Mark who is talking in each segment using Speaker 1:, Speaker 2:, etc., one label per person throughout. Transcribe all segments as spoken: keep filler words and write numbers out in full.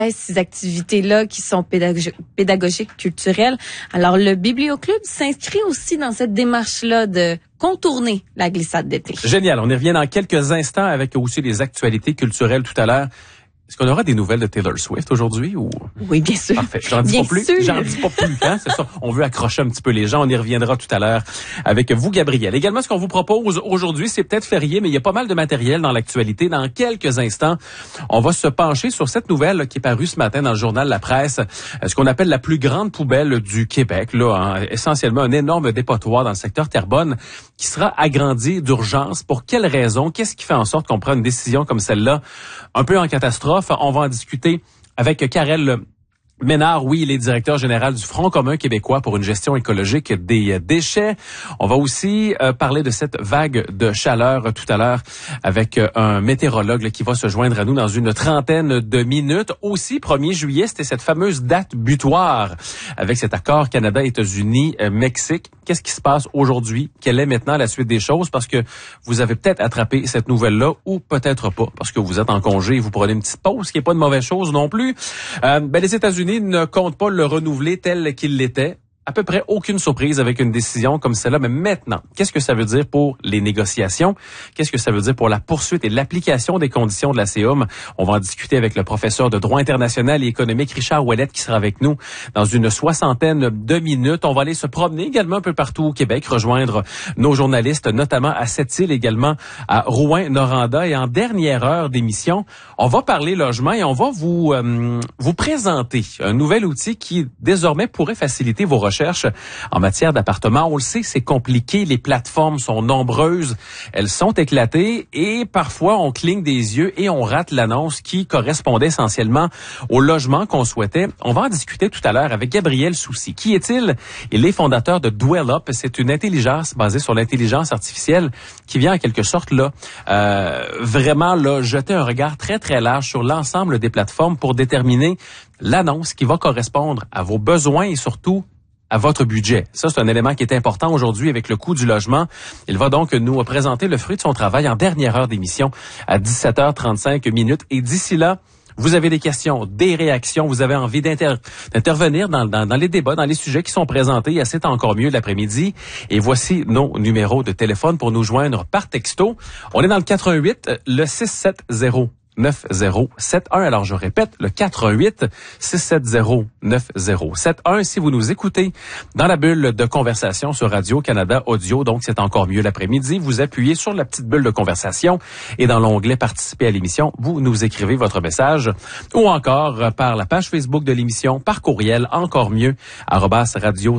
Speaker 1: ces activités-là qui sont pédagogiques, pédagogiques, culturelles. Alors, le Biblioclub s'inscrit aussi dans cette démarche-là de contourner la glissade d'été.
Speaker 2: Génial. On y revient dans quelques instants avec aussi les actualités culturelles tout à l'heure. Est-ce qu'on aura des nouvelles de Taylor Swift aujourd'hui ou?
Speaker 1: Oui, bien sûr.
Speaker 2: Parfait. J'en dis
Speaker 1: bien
Speaker 2: pas plus.
Speaker 1: sûr.
Speaker 2: J'en dis pas plus, hein. C'est ça. On veut accrocher un petit peu les gens. On y reviendra tout à l'heure avec vous, Gabriel. Également, ce qu'on vous propose aujourd'hui, c'est peut-être férié, mais il y a pas mal de matériel dans l'actualité. Dans quelques instants, on va se pencher sur cette nouvelle là, qui est parue ce matin dans le journal La Presse. Ce qu'on appelle la plus grande poubelle du Québec, là, hein. Essentiellement un énorme dépotoir dans le secteur Terrebonne qui sera agrandi d'urgence. Pour quelles raisons? Qu'est-ce qui fait en sorte qu'on prend une décision comme celle-là? Un peu en catastrophe. On va en discuter avec Karel Ménard. Oui, il est directeur général du Front commun québécois pour une gestion écologique des déchets. On va aussi euh, parler de cette vague de chaleur tout à l'heure avec euh, un météorologue là, qui va se joindre à nous dans une trentaine de minutes. Aussi, premier juillet, c'était cette fameuse date butoir avec cet accord Canada-États-Unis-Mexique. Qu'est-ce qui se passe aujourd'hui? Quelle est maintenant la suite des choses? Parce que vous avez peut-être attrapé cette nouvelle-là ou peut-être pas parce que vous êtes en congé et vous prenez une petite pause, ce qui n'est pas une mauvaise chose non plus. Euh, ben, les États-Unis ne compte pas le renouveler tel qu'il l'était. À peu près aucune surprise avec une décision comme celle-là. Mais maintenant, qu'est-ce que ça veut dire pour les négociations? Qu'est-ce que ça veut dire pour la poursuite et l'application des conditions de la C E U M? On va en discuter avec le professeur de droit international et économique Richard Ouellette qui sera avec nous dans une soixantaine de minutes. On va aller se promener également un peu partout au Québec, rejoindre nos journalistes, notamment à Sept-Îles, également à Rouyn-Noranda. Et en dernière heure d'émission, on va parler logement et on va vous, euh, vous présenter un nouvel outil qui désormais pourrait faciliter vos recherches en matière d'appartements. On le sait, c'est compliqué. Les plateformes sont nombreuses. Elles sont éclatées et parfois on cligne des yeux et on rate l'annonce qui correspondait essentiellement au logement qu'on souhaitait. On va en discuter tout à l'heure avec Gabriel Soucy. Qui est-il? Il est fondateur de Dwell-Up. C'est une intelligence basée sur l'intelligence artificielle qui vient en quelque sorte là euh, vraiment là jeter un regard très très large sur l'ensemble des plateformes pour déterminer l'annonce qui va correspondre à vos besoins et surtout à votre budget. Ça, c'est un élément qui est important aujourd'hui avec le coût du logement. Il va donc nous présenter le fruit de son travail en dernière heure d'émission à dix-sept heures trente-cinq minutes. Et d'ici là, vous avez des questions, des réactions, vous avez envie d'inter- d'intervenir dans, dans, dans les débats, dans les sujets qui sont présentés à C'est encore mieux l'après-midi. Et voici nos numéros de téléphone pour nous joindre par texto. On est dans le quatre un huit, le six sept zéro neuf zéro sept un. Alors, je répète, le quatre un huit, six sept zéro, neuf zéro sept un. Si vous nous écoutez dans la bulle de conversation sur Radio-Canada Audio, donc c'est encore mieux l'après-midi, vous appuyez sur la petite bulle de conversation et dans l'onglet participer à l'émission, vous nous écrivez votre message ou encore par la page Facebook de l'émission, par courriel, encore mieux, arobase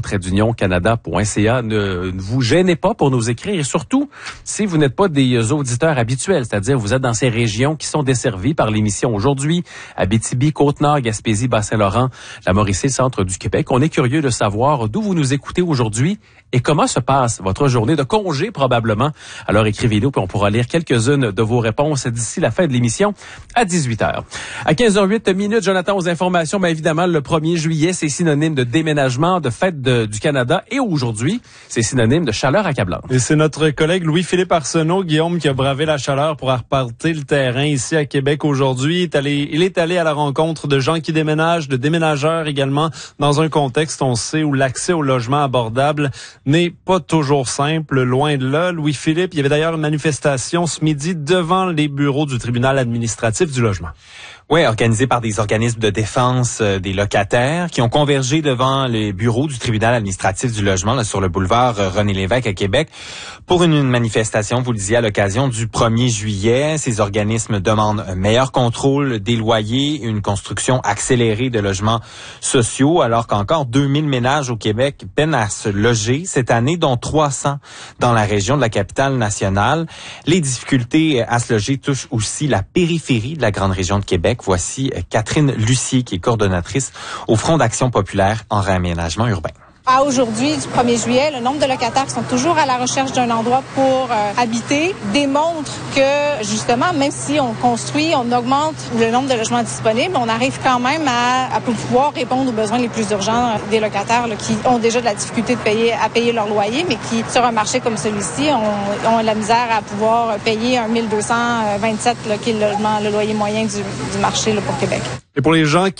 Speaker 2: radio-canada.ca. Ne, ne vous gênez pas pour nous écrire et surtout, si vous n'êtes pas des auditeurs habituels, c'est-à-dire vous êtes dans ces régions qui sont desservies par l'émission aujourd'hui, Abitibi, Côte-Nord, Gaspésie, Bas-Saint-Laurent, la Mauricie, le centre du Québec. On est curieux de savoir d'où vous nous écoutez aujourd'hui et comment se passe votre journée de congé probablement. Alors écrivez-nous puis on pourra lire quelques-unes de vos réponses d'ici la fin de l'émission à dix-huit heures. À quinze heures huit minutes, Jonathan, aux informations, mais évidemment, le premier juillet, c'est synonyme de déménagement, de fête de, du Canada et aujourd'hui, c'est synonyme de chaleur accablante.
Speaker 3: Et c'est notre collègue Louis-Philippe Arsenault, Guillaume, qui a bravé la chaleur pour repartir le terrain ici à Québec aujourd'hui. Il est allé, il est allé à la rencontre de gens qui déménagent, de déménageurs également, dans un contexte, on sait, où l'accès au logement abordable n'est pas toujours simple, loin de là. Louis-Philippe, il y avait d'ailleurs une manifestation ce midi devant les bureaux du tribunal administratif du logement.
Speaker 4: Oui, organisé par des organismes de défense euh, des locataires qui ont convergé devant les bureaux du tribunal administratif du logement là, sur le boulevard euh, René-Lévesque à Québec pour une, une manifestation, vous le disiez, à l'occasion du premier juillet. Ces organismes demandent un meilleur contrôle des loyers, une construction accélérée de logements sociaux, alors qu'encore deux mille ménages au Québec peinent à se loger cette année, dont trois cents dans la région de la capitale nationale. Les difficultés à se loger touchent aussi la périphérie de la grande région de Québec. Voici Catherine Lucier, qui est coordonnatrice au Front d'action populaire en réaménagement urbain.
Speaker 5: À aujourd'hui, du premier juillet, le nombre de locataires qui sont toujours à la recherche d'un endroit pour euh, habiter démontre que, justement, même si on construit, on augmente le nombre de logements disponibles, on arrive quand même à, à pouvoir répondre aux besoins les plus urgents des locataires là, qui ont déjà de la difficulté de payer, à payer leur loyer, mais qui, sur un marché comme celui-ci, ont, ont la misère à pouvoir payer un mille deux cent vingt-sept là, qui est le, logement, le loyer moyen du, du marché là, pour Québec.
Speaker 3: Et pour les gens